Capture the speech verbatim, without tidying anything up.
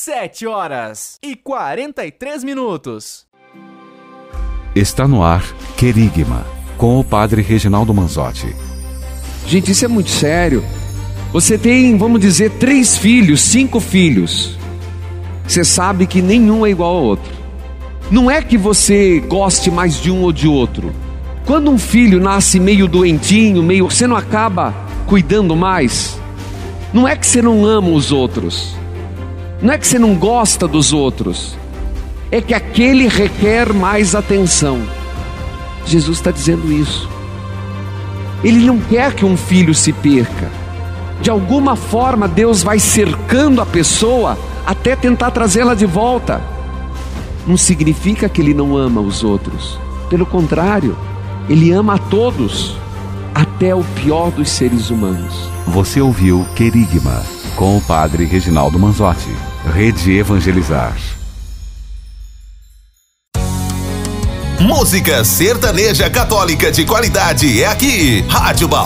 Sete horas e quarenta e três minutos. Está no ar Querigma, com o padre Reginaldo Manzotti. Gente, isso é muito sério. Você tem, vamos dizer, três filhos, cinco filhos. Você sabe que nenhum é igual ao outro. Não é que você goste mais de um ou de outro. Quando um filho nasce meio doentinho, meio, você não acaba cuidando mais. Não é que você não ama os outros. Não é que você não gosta dos outros. É que aquele requer mais atenção. Jesus está dizendo isso. Ele não quer que um filho se perca. De alguma forma Deus vai cercando a pessoa até tentar trazê-la de volta. Não significa que Ele não ama os outros. Pelo contrário, Ele ama a todos, até o pior dos seres humanos. Você ouviu Querigma, com o padre Reginaldo Manzotti. Rede Evangelizar. Música sertaneja católica de qualidade é aqui. Rádio Baú.